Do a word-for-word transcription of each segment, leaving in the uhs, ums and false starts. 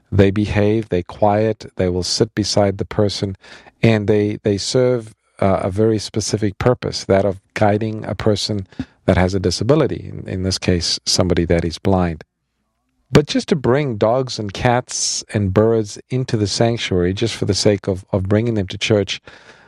They behave, they quiet, they will sit beside the person, and they, they serve uh, a very specific purpose, that of guiding a person that has a disability, in, in this case, somebody that is blind. But just to bring dogs and cats and birds into the sanctuary, just for the sake of, of bringing them to church,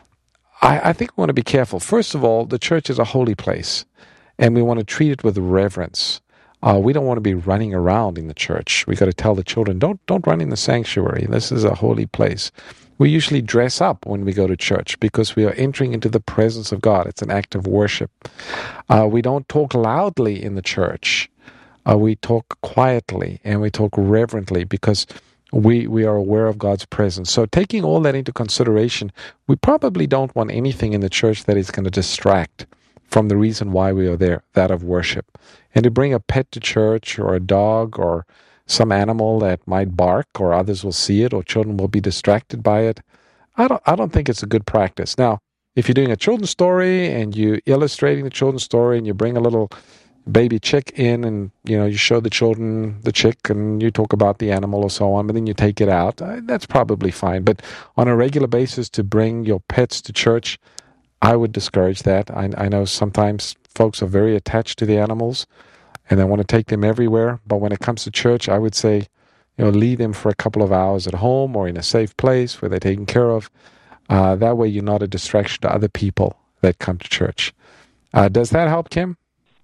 I, I think we want to be careful. First of all, the church is a holy place, and we want to treat it with reverence. Uh, we don't want to be running around in the church. We got to tell the children, don't don't run in the sanctuary. This is a holy place. We usually dress up when we go to church because we are entering into the presence of God. It's an act of worship. Uh, we don't talk loudly in the church. Uh, we talk quietly and we talk reverently because we we are aware of God's presence. So taking all that into consideration, we probably don't want anything in the church that is going to distract from the reason why we are there, that of worship. And to bring a pet to church or a dog or some animal that might bark or others will see it or children will be distracted by it, I don't, I don't think it's a good practice. Now, if you're doing a children's story and you're illustrating the children's story and you bring a little baby chick in and, you know, you show the children the chick and you talk about the animal or so on, but then you take it out, that's probably fine. But on a regular basis to bring your pets to church, I would discourage that. I, I know sometimes folks are very attached to the animals and they want to take them everywhere. But when it comes to church, I would say, you know, leave them for a couple of hours at home or in a safe place where they're taken care of. Uh, that way you're not a distraction to other people that come to church. Uh, does that help, Kim?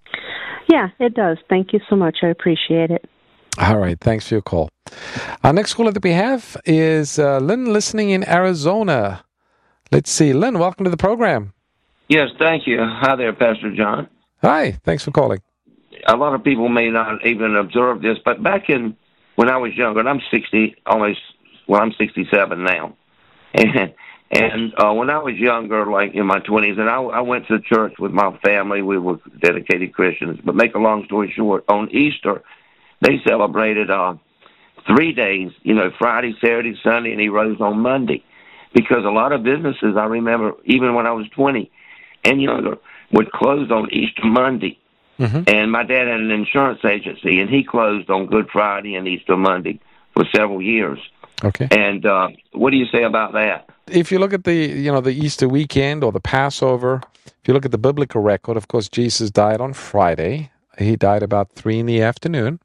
Yeah, it does. Thank you so much. I appreciate it. All right. Thanks for your call. Our next caller that we have is uh, Lynn, listening in Arizona. Let's see. Lynn, welcome to the program. Yes, thank you. Hi there, Pastor John. Hi. Thanks for calling. A lot of people may not even observe this, but back in when I was younger, and I'm sixty, almost, well, I'm sixty-seven now, and and uh, when I was younger, like in my twenties, and I, I went to church with my family. We were dedicated Christians. But make a long story short, on Easter, they celebrated uh, three days, you know, Friday, Saturday, Sunday, and he rose on Monday. Because a lot of businesses, I remember, even when I was twenty and younger, would close on Easter Monday. Mm-hmm. And my dad had an insurance agency, and he closed on Good Friday and Easter Monday for several years. Okay. And uh, what do you say about that? If you look at the, you know, the Easter weekend or the Passover, if you look at the biblical record, of course, Jesus died on Friday. He died about three in the afternoon.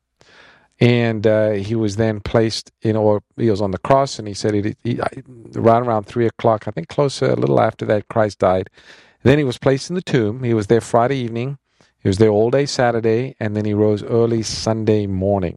And uh, he was then placed in, or he was on the cross, and he said he, he, around around three o'clock, I think closer, a little after that, Christ died. Then he was placed in the tomb. He was there Friday evening. He was there all day Saturday, and then he rose early Sunday morning.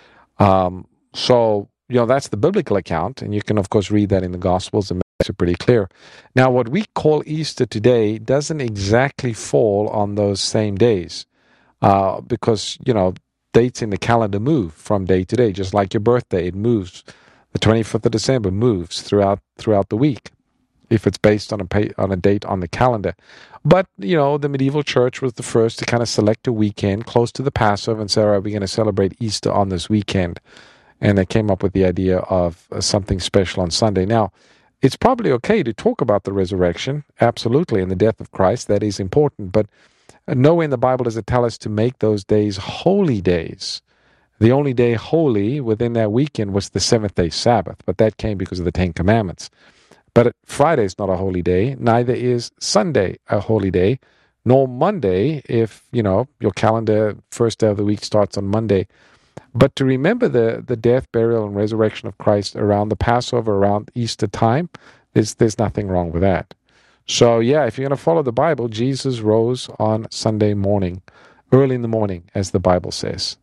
Um, so, you know, that's the biblical account, and you can, of course, read that in the Gospels, and makes it pretty clear. Now, what we call Easter today doesn't exactly fall on those same days, uh, because, you know, dates in the calendar move from day to day, just like your birthday. It moves. The twenty-fifth of December moves throughout throughout the week, if it's based on a pay, on a date on the calendar. But, you know, the medieval church was the first to kind of select a weekend close to the Passover and say, all right, we're going to celebrate Easter on this weekend. And they came up with the idea of uh, something special on Sunday. Now, it's probably okay to talk about the resurrection, absolutely, and the death of Christ. That is important. But nowhere in the Bible does it tell us to make those days holy days. The only day holy within that weekend was the seventh-day Sabbath, but that came because of the Ten Commandments. But Friday is not a holy day, neither is Sunday a holy day, nor Monday if, you know, your calendar first day of the week starts on Monday. But to remember the, the death, burial, and resurrection of Christ around the Passover, around Easter time, there's, there's nothing wrong with that. So, yeah, if you're going to follow the Bible, Jesus rose on Sunday morning, early in the morning, as the Bible says.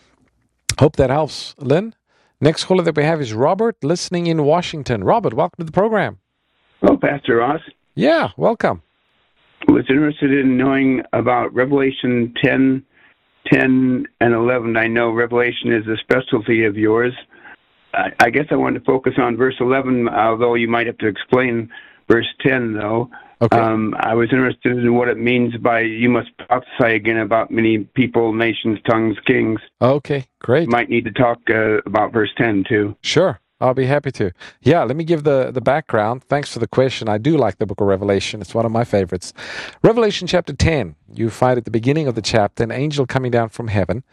Hope that helps, Lynn. Next caller that we have is Robert, listening in Washington. Robert, welcome to the program. Hello, Pastor Ross. Yeah, welcome. I was interested in knowing about Revelation ten, ten, and eleven. I know Revelation is a specialty of yours. I, I guess I wanted to focus on verse eleven, although you might have to explain verse ten, though. Okay. Um, I was interested in what it means by you must prophesy again about many people, nations, tongues, kings. Okay, great. You might need to talk uh, about verse ten, too. Sure. I'll be happy to. Yeah, let me give the, the background. Thanks for the question. I do like the book of Revelation. It's one of my favorites. Revelation chapter ten, you find at the beginning of the chapter an angel coming down from heaven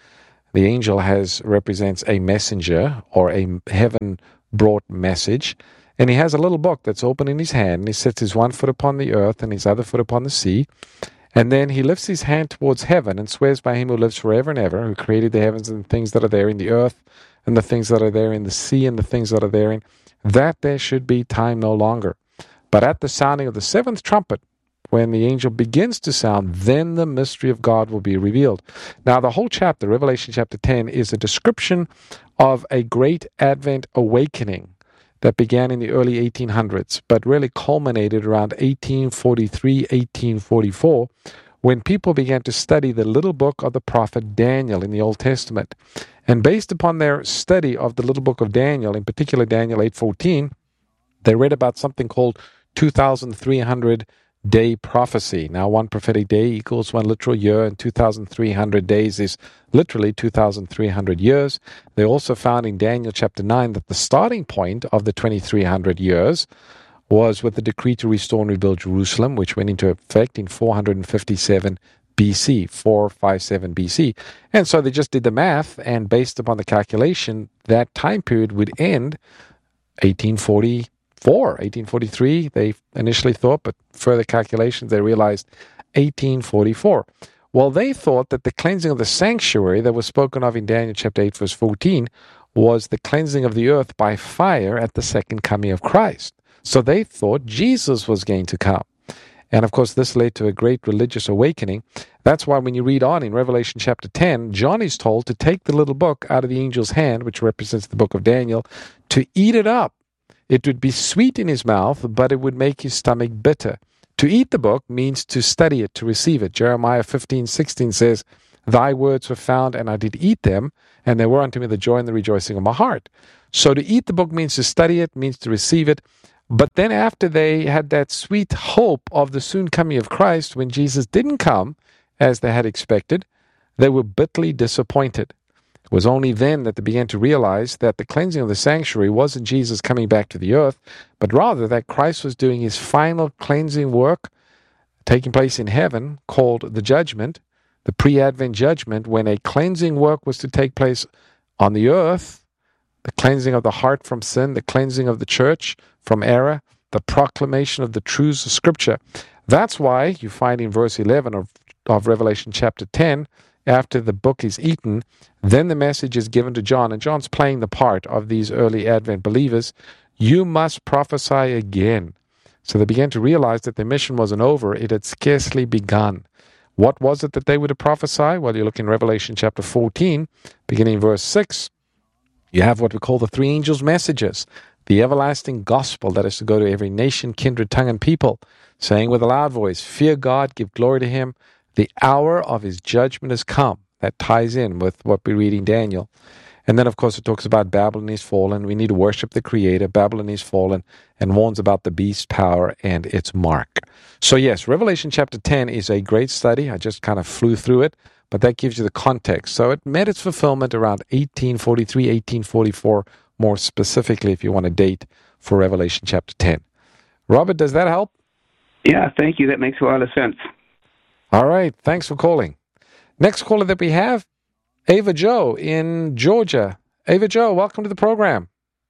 The angel has represents a messenger or a heaven-brought message. And he has a little book that's open in his hand. And he sets his one foot upon the earth and his other foot upon the sea. And then he lifts his hand towards heaven and swears by him who lives forever and ever, who created the heavens and the things that are there in the earth and the things that are there in the sea and the things that are therein, that there should be time no longer. But at the sounding of the seventh trumpet, when the angel begins to sound, then the mystery of God will be revealed. Now, the whole chapter, Revelation chapter ten, is a description of a great Advent awakening that began in the early eighteen hundreds, but really culminated around eighteen forty-three, eighteen forty-four, when people began to study the little book of the prophet Daniel in the Old Testament. And based upon their study of the little book of Daniel, in particular Daniel eight fourteen, they read about something called two thousand three hundred day prophecy. Now, one prophetic day equals one literal year, and two thousand three hundred days is literally two thousand three hundred years. They also found in Daniel chapter nine that the starting point of the twenty-three hundred years was with the decree to restore and rebuild Jerusalem, which went into effect in four hundred fifty-seven B C, four fifty-seven B C. And so they just did the math, and based upon the calculation, that time period would end eighteen forty-four, eighteen forty-three, they initially thought, but further calculations, they realized eighteen forty-four. Well, they thought that the cleansing of the sanctuary that was spoken of in Daniel chapter eight, verse fourteen, was the cleansing of the earth by fire at the second coming of Christ. So they thought Jesus was going to come. And of course, this led to a great religious awakening. That's why when you read on in Revelation chapter ten, John is told to take the little book out of the angel's hand, which represents the book of Daniel, to eat it up. It would be sweet in his mouth, but it would make his stomach bitter. To eat the book means to study it, to receive it. Jeremiah fifteen sixteen says, "Thy words were found, and I did eat them, and they were unto me the joy and the rejoicing of my heart." So to eat the book means to study it, means to receive it. But then after they had that sweet hope of the soon coming of Christ, when Jesus didn't come as they had expected, they were bitterly disappointed. It was only then that they began to realize that the cleansing of the sanctuary wasn't Jesus coming back to the earth, but rather that Christ was doing his final cleansing work taking place in heaven, called the judgment, the pre-Advent judgment, when a cleansing work was to take place on the earth, the cleansing of the heart from sin, the cleansing of the church from error, the proclamation of the truths of Scripture. That's why you find in verse eleven of, of Revelation chapter ten, after the book is eaten, then the message is given to John, and John's playing the part of these early Advent believers. You must prophesy again. So they began to realize that their mission wasn't over, it had scarcely begun. What was it that they were to prophesy? Well, you look in Revelation chapter fourteen, beginning in verse six, you have what we call the three angels' messages, the everlasting gospel that is to go to every nation, kindred, tongue, and people, saying with a loud voice, fear God, give glory to him, the hour of his judgment has come. That ties in with what we read in Daniel. And then, of course, it talks about Babylon is fallen. We need to worship the Creator. Babylon is fallen, and warns about the beast's power and its mark. So, yes, Revelation chapter ten is a great study. I just kind of flew through it, but that gives you the context. So it met its fulfillment around eighteen forty-three, eighteen forty-four, more specifically, if you want a date for Revelation chapter ten. Robert, does that help? Yeah, thank you. That makes a lot of sense. All right. Thanks for calling. Next caller that we have, Ava Joe in Georgia. Ava Joe, welcome to the program.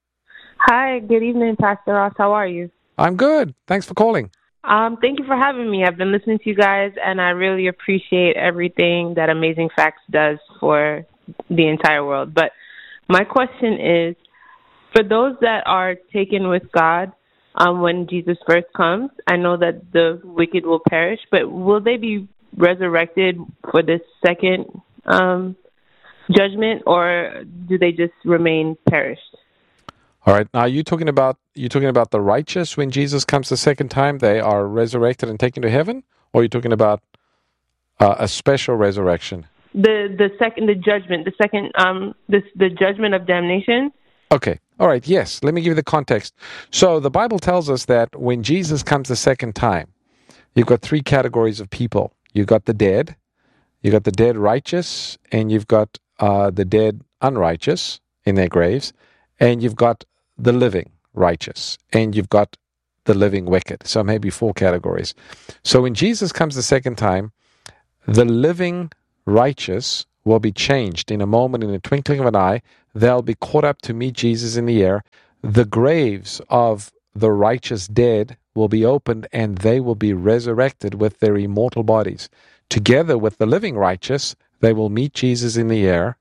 Hi, good evening, Pastor Ross. How are you? I'm good. Thanks for calling. Um, thank you for having me. I've been listening to you guys, and I really appreciate everything that Amazing Facts does for the entire world. But my question is, for those that are taken with God um, when Jesus first comes, I know that the wicked will perish, but will they be resurrected for this second um, judgment, or do they just remain perished? All right. Now, are you talking about you talking about the righteous when Jesus comes the second time? They are resurrected and taken to heaven, or are you talking about uh, a special resurrection? The the second the judgment, the second um this the judgment of damnation. Okay. All right. Yes. Let me give you the context. So the Bible tells us that when Jesus comes the second time, you've got three categories of people. You've got the dead, you've got the dead righteous, and you've got uh, the dead unrighteous in their graves, and you've got the living righteous, and you've got the living wicked. So maybe four categories. So when Jesus comes the second time, the living righteous will be changed in a moment, in a twinkling of an eye. They'll be caught up to meet Jesus in the air. The graves of the righteous dead will be opened, and they will be resurrected with their immortal bodies. Together with the living righteous, they will meet Jesus in the air.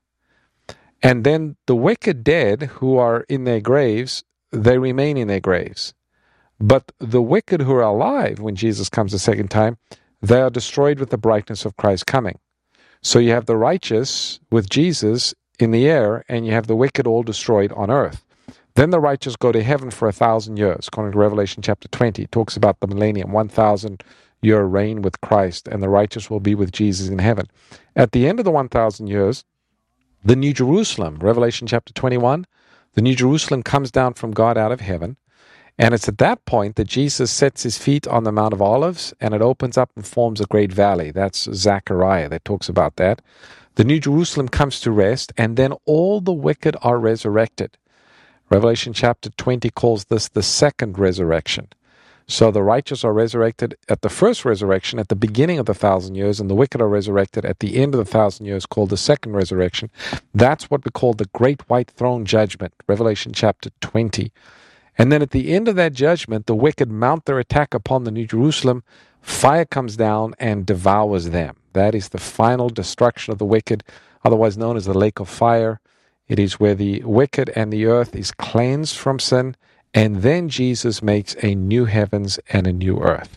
And then the wicked dead who are in their graves, they remain in their graves. But the wicked who are alive when Jesus comes the second time, they are destroyed with the brightness of Christ's coming. So you have the righteous with Jesus in the air, and you have the wicked all destroyed on earth. Then the righteous go to heaven for a thousand years. According to Revelation chapter twenty, it talks about the millennium, one thousand year reign with Christ, and the righteous will be with Jesus in heaven. At the end of the one thousand years, the New Jerusalem, Revelation chapter twenty-one, the New Jerusalem comes down from God out of heaven. And it's at that point that Jesus sets his feet on the Mount of Olives, and it opens up and forms a great valley. That's Zechariah that talks about that. The New Jerusalem comes to rest, and then all the wicked are resurrected. Revelation chapter twenty calls this the second resurrection. So the righteous are resurrected at the first resurrection, at the beginning of the thousand years, and the wicked are resurrected at the end of the thousand years, called the second resurrection. That's what we call the Great White Throne Judgment, Revelation chapter twenty. And then at the end of that judgment, the wicked mount their attack upon the New Jerusalem. Fire comes down and devours them. That is the final destruction of the wicked, otherwise known as the lake of fire. It is where the wicked and the earth is cleansed from sin, and then Jesus makes a new heavens and a new earth.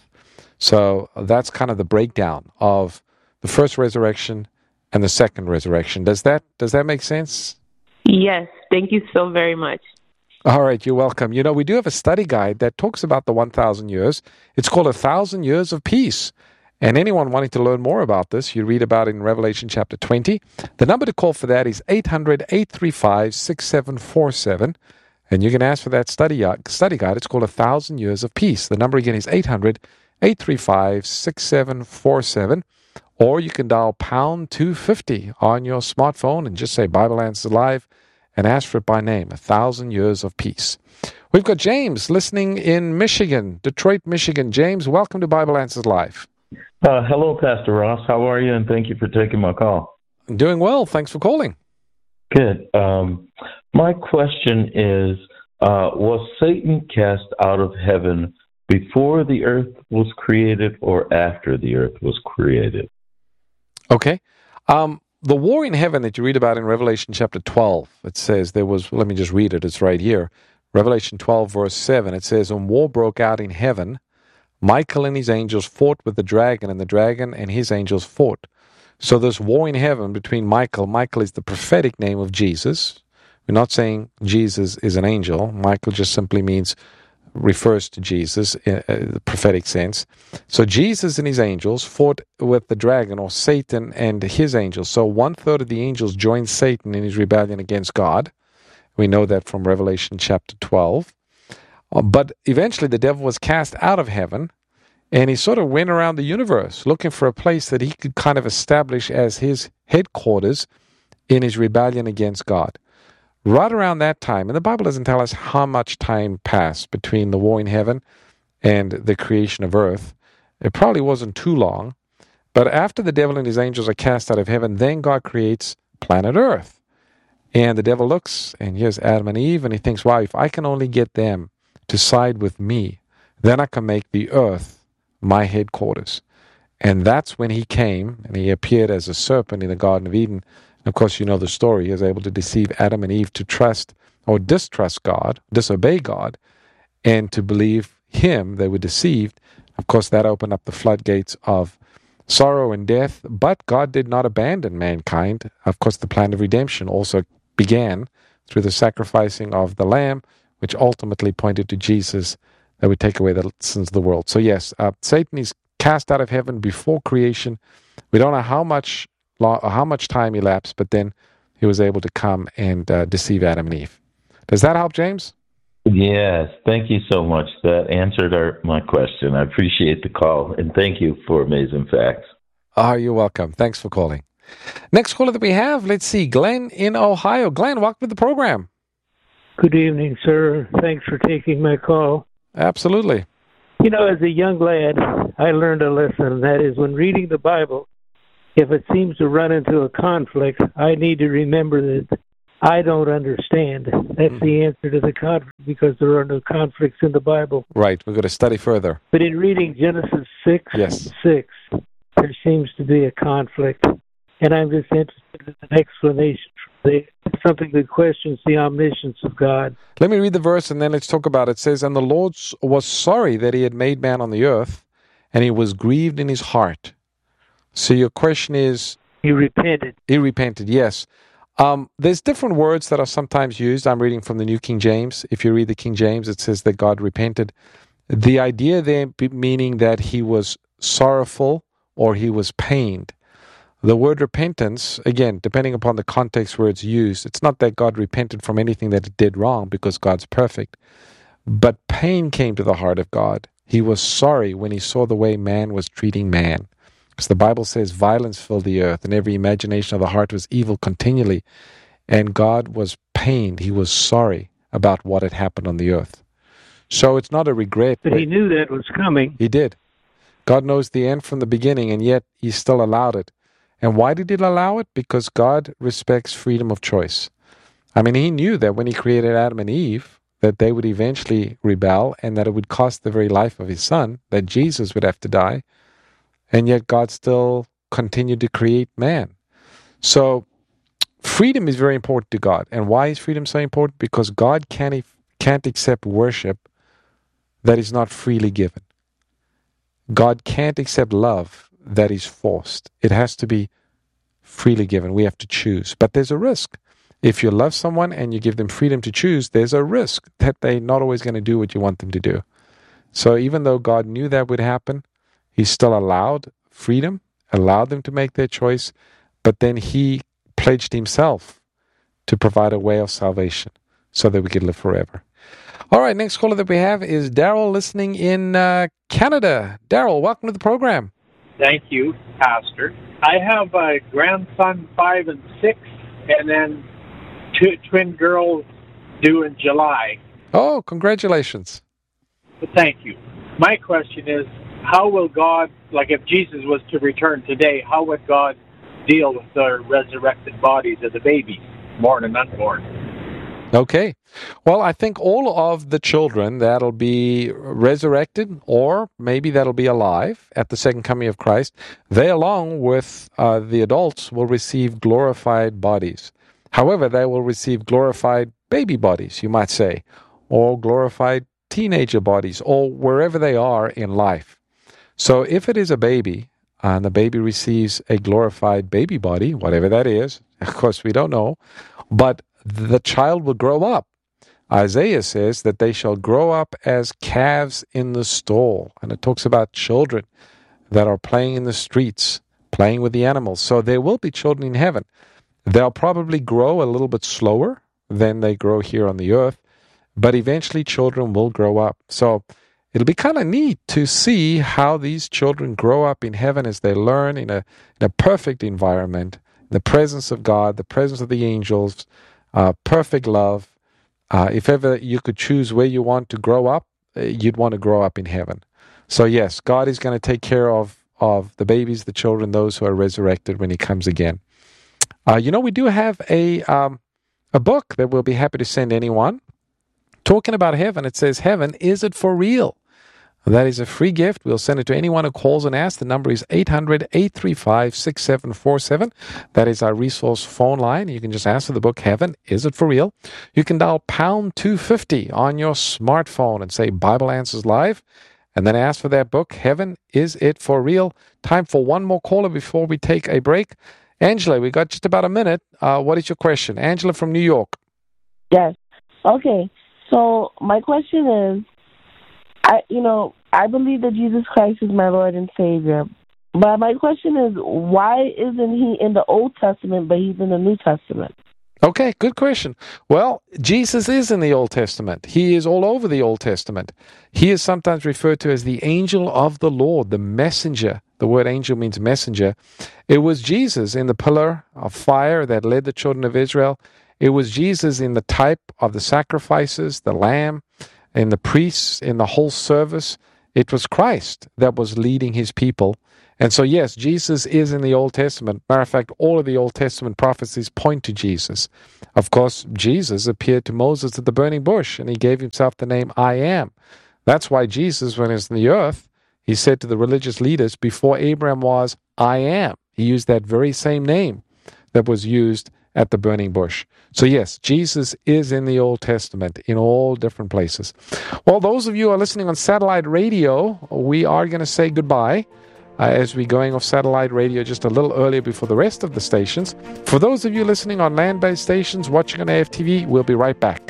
So that's kind of the breakdown of the first resurrection and the second resurrection. Does that does that make sense? Yes. Thank you so very much. All right, you're welcome. You know, we do have a study guide that talks about the one thousand years. It's called A Thousand Years of Peace. And anyone wanting to learn more about this, you read about it in Revelation chapter twenty. The number to call for that is eight hundred, eight three five, six seven four seven. And you can ask for that study, uh, study guide. It's called A Thousand Years of Peace. The number again is eight hundred, eight three five, six seven four seven. Or you can dial pound two fifty on your smartphone and just say Bible Answers Live and ask for it by name, A Thousand Years of Peace. We've got James listening in Michigan, Detroit, Michigan. James, welcome to Bible Answers Live. Uh, hello, Pastor Ross. How are you? And thank you for taking my call. I'm doing well. Thanks for calling. Good. Um, my question is, uh, was Satan cast out of heaven before the earth was created or after the earth was created? Okay. Um, the war in heaven that you read about in Revelation chapter twelve, it says there was, let me just read it, it's right here. Revelation twelve, verse seven, it says, "And war broke out in heaven. Michael and his angels fought with the dragon, and the dragon and his angels fought." So this war in heaven between Michael, Michael is the prophetic name of Jesus. We're not saying Jesus is an angel. Michael just simply means, refers to Jesus in the prophetic sense. So Jesus and his angels fought with the dragon, or Satan and his angels. So one third of the angels joined Satan in his rebellion against God. We know that from Revelation chapter twelve. But eventually the devil was cast out of heaven, and he sort of went around the universe looking for a place that he could kind of establish as his headquarters in his rebellion against God. Right around that time, and the Bible doesn't tell us how much time passed between the war in heaven and the creation of earth. It probably wasn't too long. But after the devil and his angels are cast out of heaven, then God creates planet Earth. And the devil looks, and here's Adam and Eve, and he thinks, wow, if I can only get them to side with me, then I can make the earth my headquarters. And that's when he came, and he appeared as a serpent in the Garden of Eden. And of course, you know the story. He was able to deceive Adam and Eve to trust or distrust God, disobey God, and to believe him. They were deceived. Of course, that opened up the floodgates of sorrow and death, but God did not abandon mankind. Of course, the plan of redemption also began through the sacrificing of the Lamb, which ultimately pointed to Jesus that would take away the sins of the world. So yes, uh, Satan is cast out of heaven before creation. We don't know how much how much time elapsed, but then he was able to come and uh, deceive Adam and Eve. Does that help, James? Yes, thank you so much. That answered our, my question. I appreciate the call, and thank you for amazing facts. Oh, you're welcome. Thanks for calling. Next caller that we have, let's see, Glenn in Ohio. Glenn, welcome to the program. Good evening, sir. Thanks for taking my call. Absolutely. You know, as a young lad, I learned a lesson, and that is when reading the Bible, if it seems to run into a conflict, I need to remember that I don't understand. That's mm-hmm. the answer to the conflict, because there are no conflicts in the Bible. Right. We've got to study further. But in reading Genesis six, yes. six, there seems to be a conflict. And I'm just interested in an explanation for the, something that questions the omniscience of God. Let me read the verse and then let's talk about it. It says, "And the Lord was sorry that he had made man on the earth, and he was grieved in his heart." So your question is... He repented. He repented, yes. Um, there's different words that are sometimes used. I'm reading from the New King James. If you read the King James, it says that God repented. The idea there meaning that he was sorrowful or he was pained. The word repentance, again, depending upon the context where it's used, it's not that God repented from anything that it did wrong, because God's perfect. But pain came to the heart of God. He was sorry when he saw the way man was treating man. Because the Bible says violence filled the earth, and every imagination of the heart was evil continually. And God was pained. He was sorry about what had happened on the earth. So it's not a regret. But he knew that was coming. He did. God knows the end from the beginning, and yet he still allowed it. And why did he allow it? Because God respects freedom of choice. I mean, he knew that when he created Adam and Eve, that they would eventually rebel, and that it would cost the very life of his son, that Jesus would have to die. And yet God still continued to create man. So freedom is very important to God. And why is freedom so important? Because God can't, can't accept worship that is not freely given. God can't accept love that is forced. It has to be freely given. We have to choose. But there's a risk. If you love someone and you give them freedom to choose, there's a risk that they're not always going to do what you want them to do. So even though God knew that would happen, he still allowed freedom, allowed them to make their choice, but then he pledged himself to provide a way of salvation so that we could live forever. All right, next caller that we have is Daryl, listening in uh, Canada. Daryl, welcome to the program. Thank you, Pastor. I have a grandson, five and six, and then two twin girls due in July. Oh, congratulations. Thank you. My question is, how will God, like if Jesus was to return today, how would God deal with the resurrected bodies of the babies, born and unborn? Okay. Well, I think all of the children that'll be resurrected, or maybe that'll be alive at the second coming of Christ, they along with uh, the adults will receive glorified bodies. However, they will receive glorified baby bodies, you might say, or glorified teenager bodies, or wherever they are in life. So if it is a baby, and the baby receives a glorified baby body, whatever that is, of course we don't know, but the child will grow up. Isaiah says that they shall grow up as calves in the stall. And it talks about children that are playing in the streets, playing with the animals. So there will be children in heaven. They'll probably grow a little bit slower than they grow here on the earth, but eventually children will grow up. So it'll be kind of neat to see how these children grow up in heaven as they learn in a, in a perfect environment, the presence of God, the presence of the angels, uh, perfect love. Uh, if ever you could choose where you want to grow up, uh, you'd want to grow up in heaven. So yes, God is going to take care of, of the babies, the children, those who are resurrected when he comes again. Uh, you know, we do have a um, a book that we'll be happy to send anyone. Talking about heaven, it says, Heaven, is it for real? That is a free gift. We'll send it to anyone who calls and asks. The number is eight hundred, eight three five, six seven four seven. That is our resource phone line. You can just ask for the book, Heaven, Is It For Real? You can dial pound two fifty on your smartphone and say Bible Answers Live, and then ask for that book, Heaven, Is It For Real? Time for one more caller before we take a break. Angela, we got just about a minute. Uh, what is your question? Angela from New York. Yes. Okay. So my question is, I, you know, I believe that Jesus Christ is my Lord and Savior. But my question is, why isn't he in the Old Testament, but he's in the New Testament? Okay, good question. Well, Jesus is in the Old Testament. He is all over the Old Testament. He is sometimes referred to as the angel of the Lord, the messenger. The word angel means messenger. It was Jesus in the pillar of fire that led the children of Israel. It was Jesus in the type of the sacrifices, the lamb, in the priests, in the whole service. It was Christ that was leading his people. And so, yes, Jesus is in the Old Testament. Matter of fact, all of the Old Testament prophecies point to Jesus. Of course, Jesus appeared to Moses at the burning bush, and he gave himself the name I Am. That's why Jesus, when he was in the earth, he said to the religious leaders, before Abraham was, I am. He used that very same name that was used at the burning bush. So yes, Jesus is in the Old Testament in all different places. Well, those of you who are listening on satellite radio, we are going to say goodbye uh, as we're going off satellite radio just a little earlier before the rest of the stations. For those of you listening on land-based stations, watching on A F T V, we'll be right back.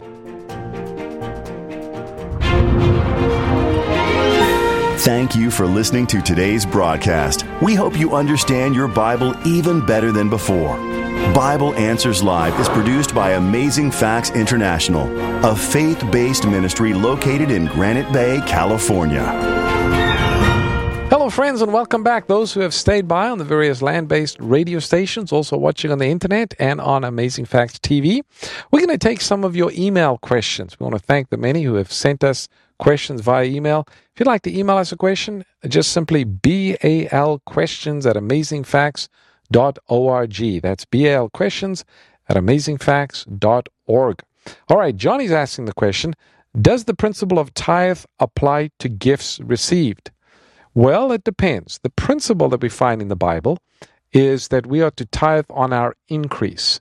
Thank you for listening to today's broadcast. We hope you understand your Bible even better than before. Bible Answers Live is produced by Amazing Facts International, a faith-based ministry located in Granite Bay, California. Hello, friends, and welcome back. Those who have stayed by on the various land-based radio stations, also watching on the internet and on Amazing Facts T V. We're going to take some of your email questions. We want to thank the many who have sent us questions via email. If you'd like to email us a question, just simply B A L questions at amazing facts dot org. That's B A L questions at amazing facts dot org. All right, Johnny's asking the question, does the principle of tithe apply to gifts received? Well, it depends. The principle that we find in the Bible is that we are to tithe on our increase.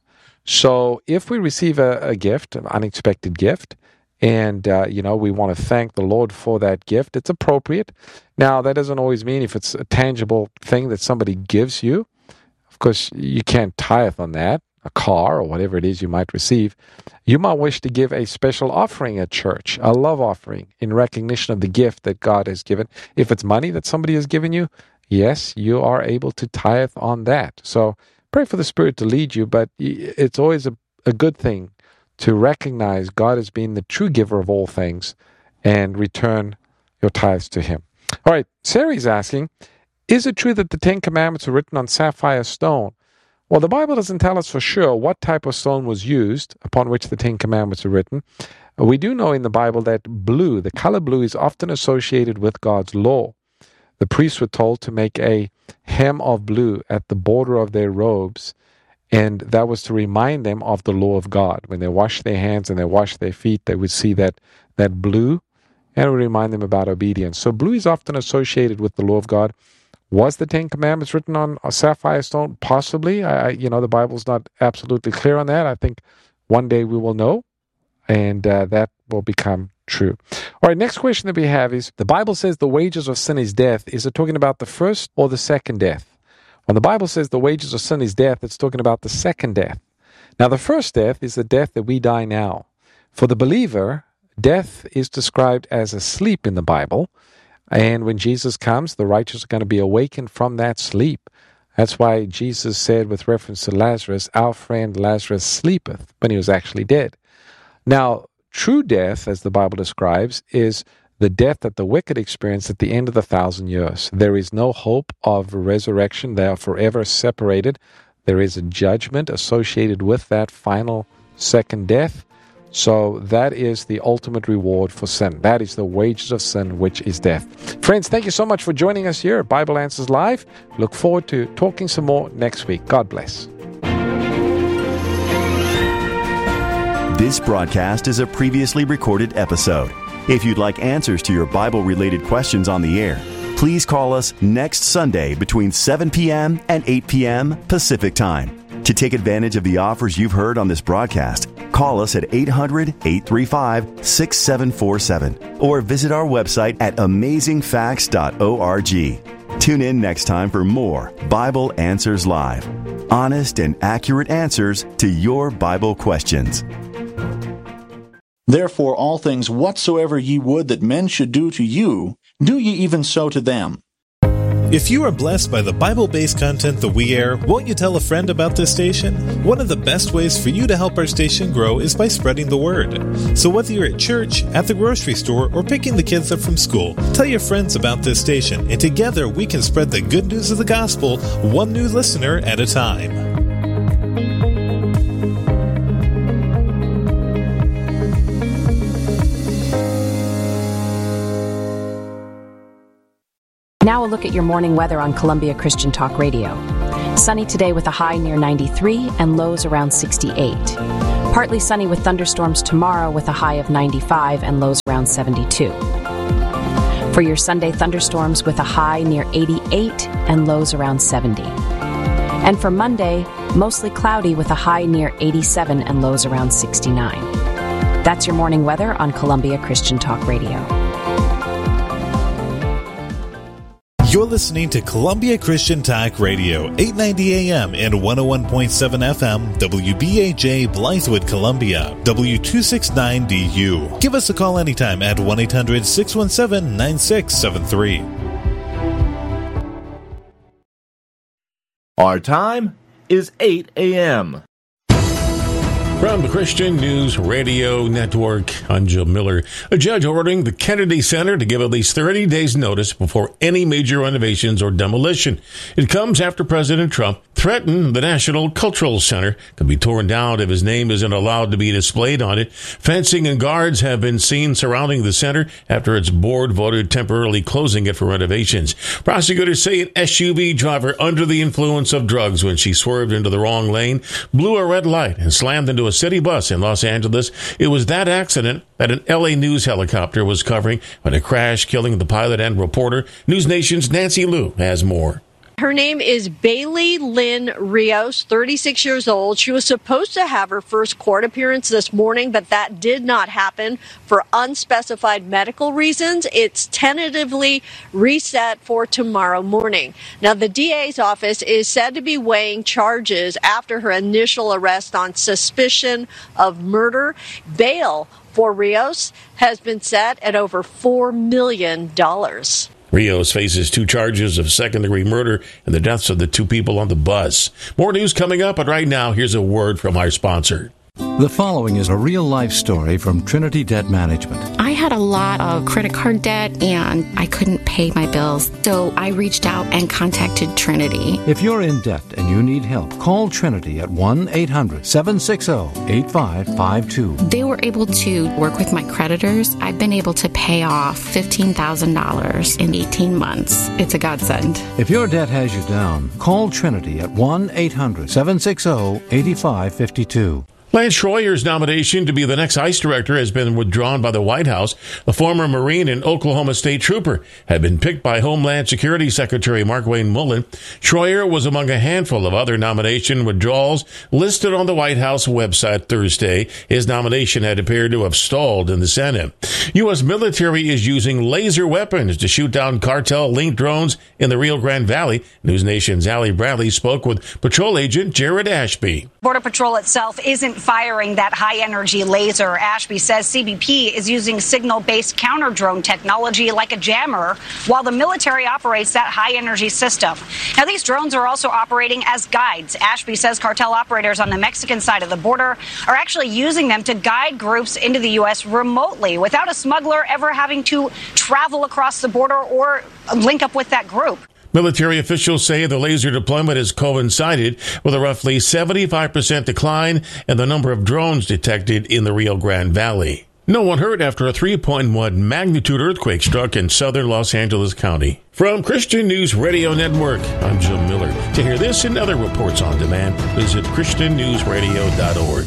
So if we receive a, a gift, an unexpected gift, and, uh, you know, we want to thank the Lord for that gift, it's appropriate. Now, that doesn't always mean if it's a tangible thing that somebody gives you. Of course, you can't tithe on that, a car or whatever it is you might receive. You might wish to give a special offering at church, a love offering, in recognition of the gift that God has given. If it's money that somebody has given you, yes, you are able to tithe on that. So pray for the Spirit to lead you, but it's always a, a good thing to recognize God as being the true giver of all things and return your tithes to Him. All right, Sarah's asking, is it true that the Ten Commandments are written on sapphire stone? Well, the Bible doesn't tell us for sure what type of stone was used upon which the Ten Commandments are written. We do know in the Bible that blue, the color blue, is often associated with God's law. The priests were told to make a hem of blue at the border of their robes, and that was to remind them of the law of God. When they washed their hands and they washed their feet, they would see that, that blue, and it would remind them about obedience. So blue is often associated with the law of God. Was the Ten Commandments written on a sapphire stone? Possibly. I, you know, the Bible's not absolutely clear on that. I think one day we will know, and uh, that will become true. All right, next question that we have is, the Bible says the wages of sin is death. Is it talking about the first or the second death? When the Bible says the wages of sin is death, it's talking about the second death. Now, the first death is the death that we die now. For the believer, death is described as a sleep in the Bible. And when Jesus comes, the righteous are going to be awakened from that sleep. That's why Jesus said with reference to Lazarus, our friend Lazarus sleepeth, when he was actually dead. Now, true death, as the Bible describes, is the death that the wicked experience at the end of the thousand years. There is no hope of resurrection. They are forever separated. There is a judgment associated with that final second death. So that is the ultimate reward for sin. That is the wages of sin, which is death. Friends, thank you so much for joining us here at Bible Answers Live. Look forward to talking some more next week. God bless. This broadcast is a previously recorded episode. If you'd like answers to your Bible-related questions on the air, please call us next Sunday between seven p.m. and eight p.m. Pacific Time. To take advantage of the offers you've heard on this broadcast, call us at eight hundred, eight three five, six seven four seven or visit our website at amazing facts dot org. Tune in next time for more Bible Answers Live. Honest and accurate answers to your Bible questions. Therefore all things whatsoever ye would that men should do to you, do ye even so to them. If you are blessed by the Bible-based content that we air, won't you tell a friend about this station? One of the best ways for you to help our station grow is by spreading the word. So whether you're at church, at the grocery store, or picking the kids up from school, tell your friends about this station, and together we can spread the good news of the gospel, one new listener at a time. Now a look at your morning weather on Columbia Christian Talk Radio. Sunny today with a high near ninety-three and lows around sixty-eight. Partly sunny with thunderstorms tomorrow with a high of ninety-five and lows around seventy-two. For your Sunday, thunderstorms with a high near eighty-eight and lows around seventy. And for Monday, mostly cloudy with a high near eighty-seven and lows around sixty-nine. That's your morning weather on Columbia Christian Talk Radio. You're listening to Columbia Christian Talk Radio, eight ninety A M and one oh one point seven F M, W B A J, Blythewood, Columbia, W two sixty-nine D U. Give us a call anytime at one eight hundred six one seven nine six seven three. Our time is eight A M From the Christian News Radio Network, I'm Joe Miller. A judge ordering the Kennedy Center to give at least thirty days notice before any major renovations or demolition. It comes after President Trump threatened the National Cultural Center could be torn down if his name isn't allowed to be displayed on it. Fencing and guards have been seen surrounding the center after its board voted temporarily closing it for renovations. Prosecutors say an S U V driver under the influence of drugs when she swerved into the wrong lane blew a red light and slammed into a city bus in Los Angeles. It was that accident that an L A News helicopter was covering when it crashed, killing the pilot and reporter. News Nation's Nancy Liu has more. Her name is Bailey Lynn Rios, thirty-six years old. She was supposed to have her first court appearance this morning, but that did not happen for unspecified medical reasons. It's tentatively reset for tomorrow morning. Now, the D A's office is said to be weighing charges after her initial arrest on suspicion of murder. Bail for Rios has been set at over four million dollars. Rios faces two charges of second-degree murder and the deaths of the two people on the bus. More news coming up, but right now, here's a word from our sponsor. The following is a real-life story from Trinity Debt Management. I had a lot of credit card debt, and I couldn't pay my bills, so I reached out and contacted Trinity. If you're in debt and you need help, call Trinity at one eight hundred seven six zero eight five five two. They were able to work with my creditors. I've been able to pay off fifteen thousand dollars in eighteen months. It's a godsend. If your debt has you down, call Trinity at one eight hundred seven six zero eight five five two. Lance Schroyer's nomination to be the next ICE director has been withdrawn by the White House. The former Marine and Oklahoma State Trooper had been picked by Homeland Security Secretary Markwayne Mullin. Schroyer was among a handful of other nomination withdrawals listed on the White House website Thursday. His nomination had appeared to have stalled in the Senate. U S military is using laser weapons to shoot down cartel-linked drones in the Rio Grande Valley. News Nation's Allie Bradley spoke with Patrol Agent Jared Ashby. Border Patrol itself isn't firing that high-energy laser. Ashby says C B P is using signal-based counter-drone technology like a jammer, while the military operates that high-energy system. Now, these drones are also operating as guides. Ashby says cartel operators on the Mexican side of the border are actually using them to guide groups into the U S remotely without a smuggler ever having to travel across the border or link up with that group. Military officials say the laser deployment has coincided with a roughly seventy-five percent decline in the number of drones detected in the Rio Grande Valley. No one hurt after a three point one magnitude earthquake struck in southern Los Angeles County. From Christian News Radio Network, I'm Jim Miller. To hear this and other reports on demand, visit christian news radio dot org.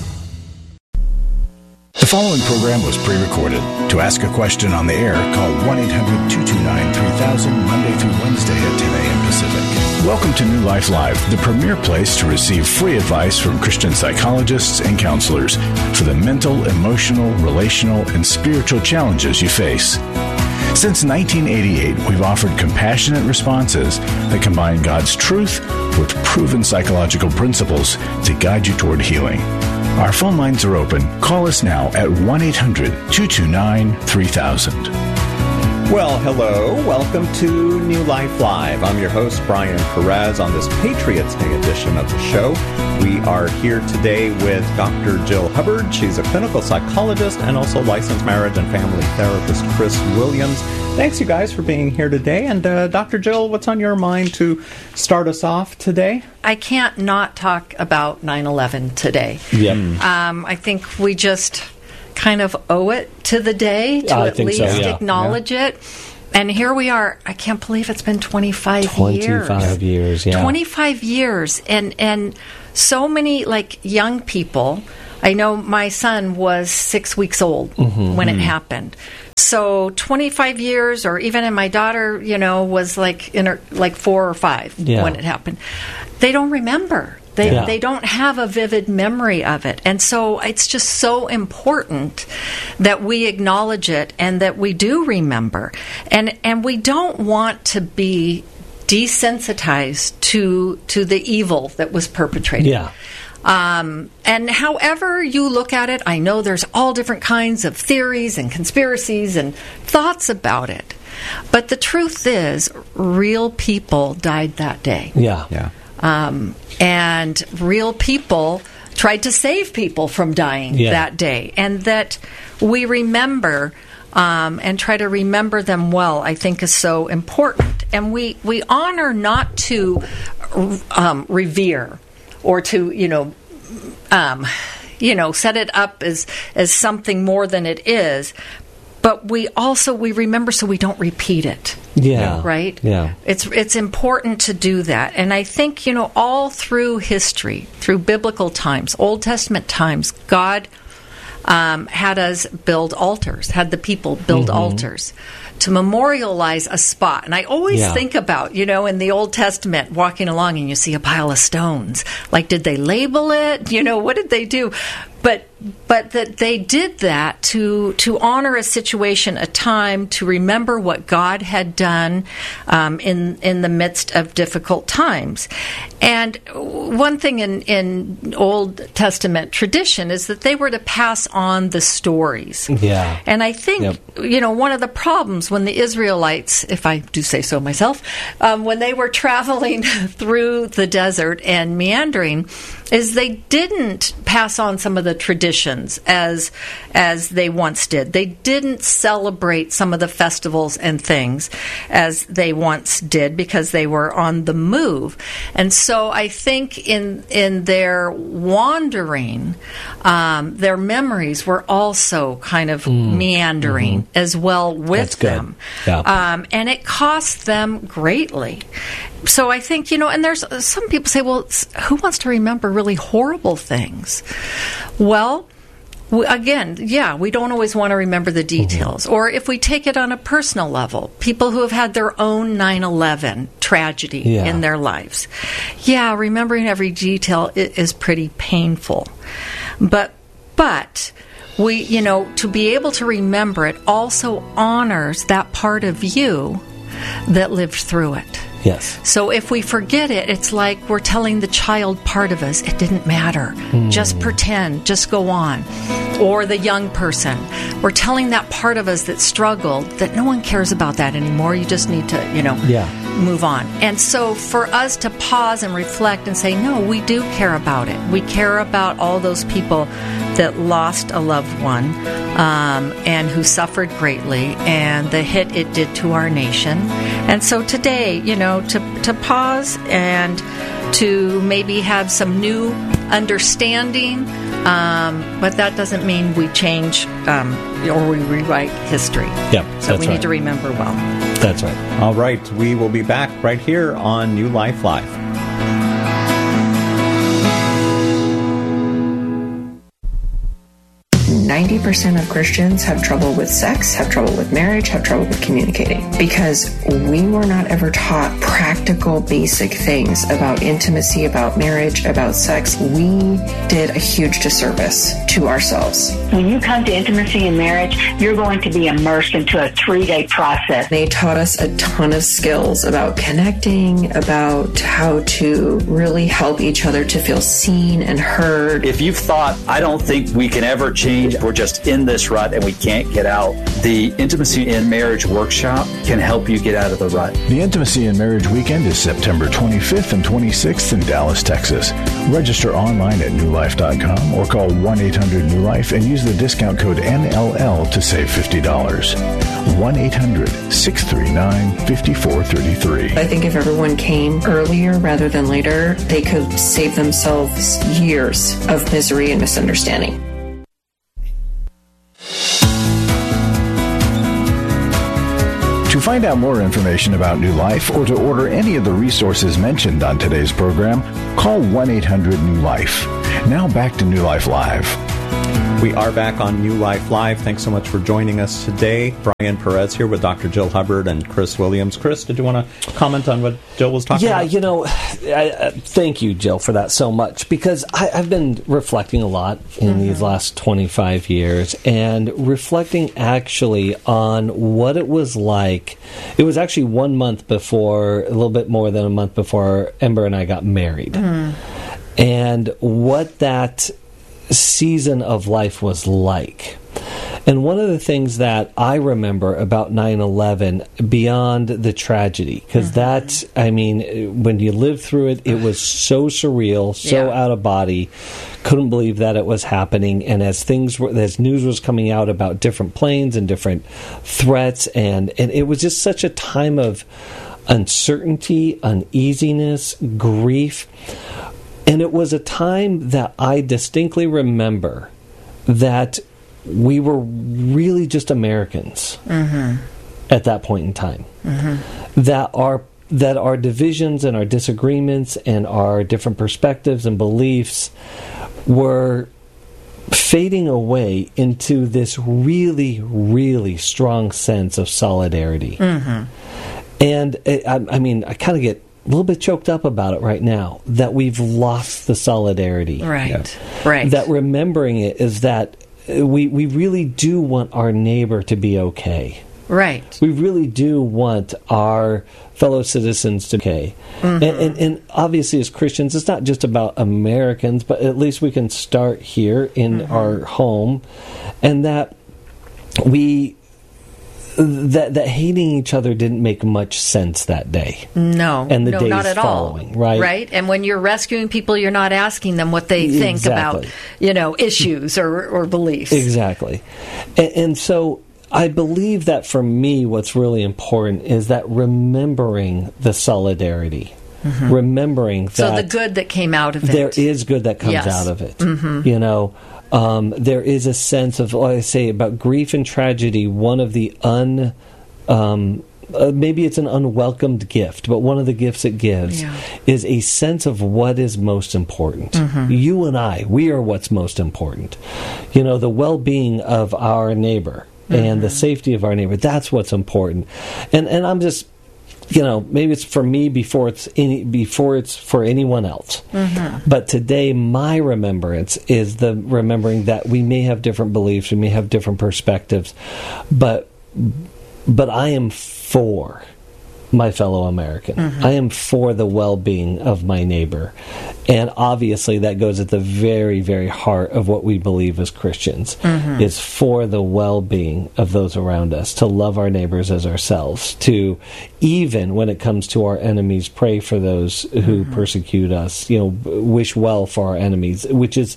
The following program was pre-recorded. To ask a question on the air, call one eight hundred two two nine three thousand Monday through Wednesday at ten a.m. Pacific. Welcome to New Life Live, the premier place to receive free advice from Christian psychologists and counselors for the mental, emotional, relational, and spiritual challenges you face. Since nineteen eighty-eight, we've offered compassionate responses that combine God's truth with proven psychological principles to guide you toward healing. Our phone lines are open. Call us now at one eight hundred two two nine three thousand. Well, hello. Welcome to New Life Live. I'm your host, Brian Perez, on this Patriots Day edition of the show. We are here today with Doctor Jill Hubbard. She's a clinical psychologist and also licensed marriage and family therapist, Chris Williams. Thanks, you guys, for being here today. And uh, Doctor Jill, what's on your mind to start us off today? I can't not talk about nine eleven today. Yeah. Um, I think we just kind of owe it to the day to I at think least so, yeah. acknowledge yeah. it. And here we are. I can't believe it's been twenty-five, twenty-five years. years. Yeah. twenty-five years. And, and so many, like, young people. I know my son was six weeks old mm-hmm. when it happened. So twenty-five years, or even in my daughter, you know, was like in her, like four or five yeah. when it happened. They don't remember. They yeah. they don't have a vivid memory of it. And so it's just so important that we acknowledge it and that we do remember. And and we don't want to be desensitized to to the evil that was perpetrated. Yeah. Um, and however you look at it, I know there's all different kinds of theories and conspiracies and thoughts about it. But the truth is, real people died that day. Yeah. Yeah. Um, and real people tried to save people from dying yeah. that day. And that we remember um, and try to remember them well, I think is so important. And we, we honor not to um, revere or to, you know, um, you know, set it up as as something more than it is, but we also we remember so we don't repeat it. Yeah. Right? Yeah. It's it's important to do that. And I think, you know, all through history, through biblical times, Old Testament times, God um, had us build altars, had the people build mm-hmm. altars to memorialize a spot. And I always yeah. think about, you know, in the Old Testament, walking along and you see a pile of stones. Like, did they label it? You know, what did they do? But but that they did that to to honor a situation, a time, to remember what God had done um, in in the midst of difficult times. And one thing in, in Old Testament tradition is that they were to pass on the stories. Yeah. And I think, yep. you know, one of the problems when the Israelites, if I do say so myself, um, when they were traveling through the desert and meandering, is they didn't pass on some of the traditions as as they once did. They didn't celebrate some of the festivals and things as they once did because they were on the move. And so I think in in their wandering, um, their memories were also kind of mm. meandering mm-hmm. as well with That's good. them. Yeah. Um, and it cost them greatly. So I think, you know, and there's some people say, well, who wants to remember really horrible things? Well, we, again, yeah, we don't always want to remember the details. Mm-hmm. Or if we take it on a personal level, people who have had their own nine eleven tragedy yeah. in their lives. Yeah, remembering every detail is pretty painful. But, but... we, you know, to be able to remember it also honors that part of you that lived through it. Yes. So if we forget it, it's like we're telling the child part of us, it didn't matter. Mm. Just pretend, just go on. Or the young person, we're telling that part of us that struggled that no one cares about that anymore. You just need to, you know, yeah. move on. And so for us to pause and reflect and say, no, we do care about it. We care about all those people that lost a loved one um, and who suffered greatly and the hit it did to our nation. And so today, you know, to, to pause and to maybe have some new understanding, um, but that doesn't mean we change um, or we rewrite history. Yep, so we right. need to remember well. That's right. All right, we will be back right here on New Life Live. ninety percent of Christians have trouble with sex, have trouble with marriage, have trouble with communicating because we were not ever taught practical, basic things about intimacy, about marriage, about sex. We did a huge disservice to ourselves. When you come to intimacy and marriage, you're going to be immersed into a three-day process. They taught us a ton of skills about connecting, about how to really help each other to feel seen and heard. If you've thought, I don't think we can ever change, we're just in this rut and we can't get out, the Intimacy in Marriage Workshop can help you get out of the rut. The Intimacy in Marriage Weekend is September twenty-fifth and twenty-sixth in Dallas, Texas. Register online at new life dot com or call one eight hundred new life and use the discount code N L L to save fifty dollars. one eight hundred six three nine five four three three. I think if everyone came earlier rather than later, they could save themselves years of misery and misunderstanding. To find out more information about New Life or to order any of the resources mentioned on today's program, call one eight hundred new life. Now back to New Life Live. We are back on New Life Live. Thanks so much for joining us today. Brian Perez here with Doctor Jill Hubbard and Chris Williams. Chris, did you want to comment on what Jill was talking yeah, about? Yeah, you know, I, uh, thank you, Jill, for that so much, because I, I've been reflecting a lot in mm-hmm. these last twenty-five years, and reflecting actually on what it was like. It was actually one month before, a little bit more than a month before Ember and I got married. Mm. And what that season of life was like. And one of the things that I remember about nine eleven, beyond the tragedy, because mm-hmm. that, I mean, when you lived through it, it was so surreal, so yeah. out of body, couldn't believe that it was happening. And as things were, as news was coming out about different planes and different threats, and, and it was just such a time of uncertainty, uneasiness, grief. And it was a time that I distinctly remember that we were really just Americans mm-hmm. at that point in time. Mm-hmm. That our that our divisions and our disagreements and our different perspectives and beliefs were fading away into this really, really strong sense of solidarity. Mm-hmm. And it, I, I mean, I kind of get a little bit choked up about it right now, that we've lost the solidarity. Right, yeah. right. That remembering it is that we we really do want our neighbor to be okay. Right. We really do want our fellow citizens to be okay. Mm-hmm. And, and, and obviously as Christians, it's not just about Americans, but at least we can start here in mm-hmm. our home, and that we... That that hating each other didn't make much sense that day. No, and the no, days not at following, all. right? Right, and when you're rescuing people, you're not asking them what they think exactly. about, you know, issues or, or beliefs. Exactly, and, and so I believe that for me, what's really important is that remembering the solidarity. Mm-hmm. Remembering that so the good that came out of it. There is good that comes yes. out of it. Mm-hmm. You know, um, there is a sense of, like I say, about grief and tragedy. One of the un, um, uh, maybe it's an unwelcomed gift, but one of the gifts it gives yeah. is a sense of what is most important. Mm-hmm. You and I, we are what's most important. You know, the well-being of our neighbor mm-hmm. and the safety of our neighbor. That's what's important. And and I'm just. You know, maybe it's for me before it's any before it's for anyone else. Mm-hmm. But today, my remembrance is the remembering that we may have different beliefs, we may have different perspectives, but but I am for my fellow American. Mm-hmm. I am for the well-being of my neighbor. And obviously that goes at the very, very heart of what we believe as Christians, mm-hmm. is for the well-being of those around us, to love our neighbors as ourselves, to, even when it comes to our enemies, pray for those who mm-hmm. persecute us, you know, wish well for our enemies, which is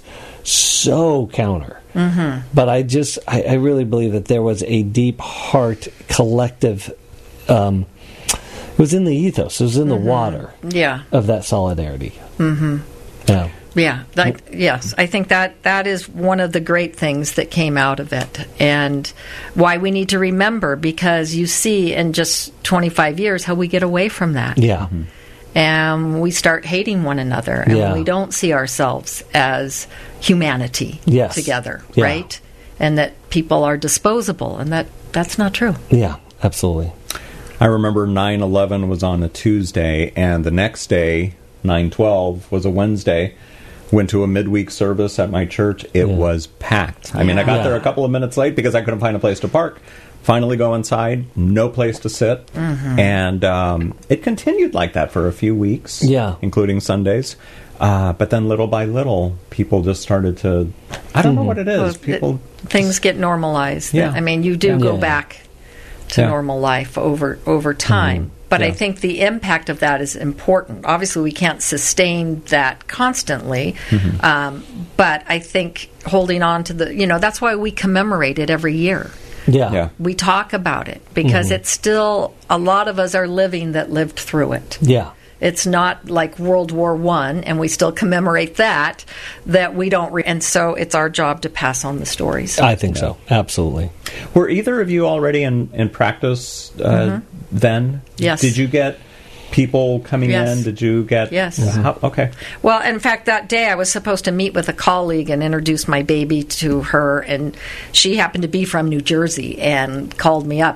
so counter. Mm-hmm. But I just, I, I really believe that there was a deep heart, collective, um, it was in the ethos. It was in the mm-hmm. water yeah. of that solidarity. Mm-hmm. Yeah. Yeah. That, yes. I think that that is one of the great things that came out of it, and why we need to remember, because you see in just twenty-five years how we get away from that. Yeah. Mm-hmm. And we start hating one another, and yeah. we don't see ourselves as humanity yes. together, yeah. right? And that people are disposable, and that that's not true. Yeah, absolutely. I remember nine eleven was on a Tuesday, and the next day, nine twelve, was a Wednesday. Went to a midweek service at my church. It yeah. was packed. I mean, I got yeah. there a couple of minutes late because I couldn't find a place to park. Finally go inside, no place to sit. Mm-hmm. And um, it continued like that for a few weeks, yeah. including Sundays. Uh, but then little by little, people just started to, I don't mm-hmm. know what it is. Well, people it, Things get normalized. Yeah. I mean, you do yeah. go yeah. back to yeah. normal life over over time. Mm-hmm. But yeah. I think the impact of that is important. Obviously, we can't sustain that constantly. Mm-hmm. Um, but I think holding on to the, you know, that's why we commemorate it every year. Yeah. yeah. We talk about it because mm-hmm. it's still, a lot of us are living that lived through it. Yeah. It's not like World War One, and we still commemorate that, that we don't... Re- and so it's our job to pass on the stories. I think so. Absolutely. Were either of you already in, in practice uh, Mhm. then? Yes. Did you get people coming Yes. in? Did you get... Yes. How, okay. Well, in fact, that day I was supposed to meet with a colleague and introduce my baby to her, and she happened to be from New Jersey and called me up